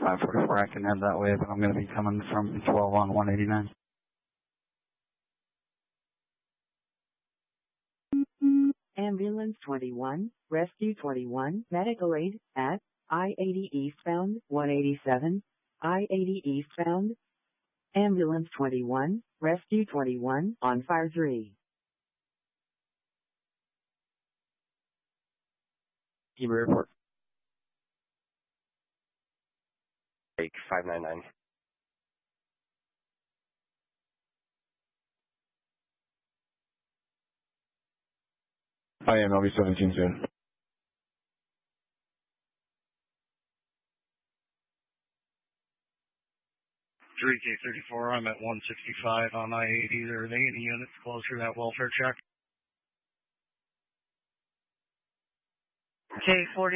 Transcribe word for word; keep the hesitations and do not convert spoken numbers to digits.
five forty-four, I can head that way, but I'm going to be coming from twelve on one eighty-nine. Ambulance twenty-one, Rescue twenty-one, medical aid at I eighty eastbound, one eighty-seven, I eighty eastbound. Ambulance twenty-one, Rescue twenty-one, on fire three. Heber Airport. Take five nine nine. I am, I'll be seventeen soon. three K thirty-four, I'm at one sixty-five on I eighty. There are any units closer to that welfare check? K forty.